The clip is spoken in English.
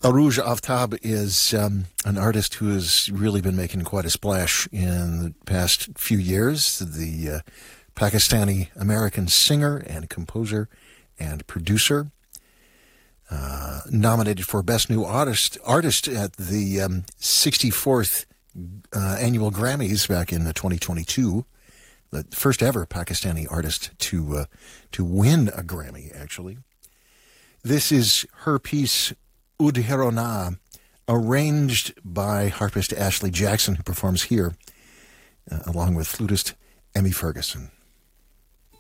Arooj Aftab is an artist who has really been making quite a splash in the past few years. The Pakistani-American singer and composer and producer, nominated for Best New Artist at the 64th annual Grammys back in 2022. The first ever Pakistani artist to win a Grammy, actually. This is her piece, Udherona, arranged by harpist Ashley Jackson, who performs here, along with flutist Emmy Ferguson.